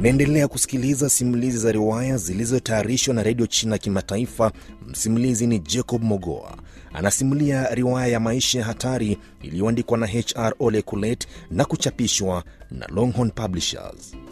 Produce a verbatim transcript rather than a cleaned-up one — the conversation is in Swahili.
Unaendelea kusikiliza simulizi za riwaya zilizotayarishwa na Radio China Kimataifa. Msimulizi ni Jacob Mogoa. Anasimulia riwaya ya Maisha ya Hatari iliyoandikwa na H R Ole Kulet na kuchapishwa na Longhorn Publishers.